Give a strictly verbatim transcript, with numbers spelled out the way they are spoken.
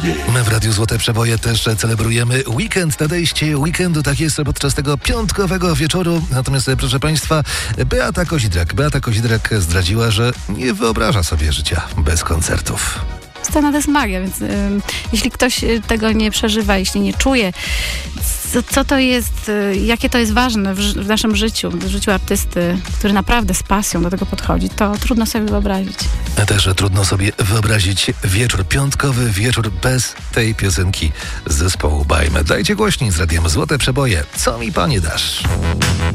My w Radiu Złote Przeboje też celebrujemy weekend, nadejście weekendu, tak jest podczas tego piątkowego wieczoru. Natomiast, proszę Państwa, Beata Kozidrak, Beata Kozidrak zdradziła, że nie wyobraża sobie życia bez koncertów. Scena to jest magia, więc y, jeśli ktoś tego nie przeżywa, jeśli nie czuje, co, co to jest, y, jakie to jest ważne w, w naszym życiu, w życiu artysty, który naprawdę z pasją do tego podchodzi, to trudno sobie wyobrazić. A też trudno sobie wyobrazić wieczór, piątkowy wieczór bez tej piosenki z zespołu Bajmy. Dajcie głośniej z Radiem Złote Przeboje. Co mi Panie dasz?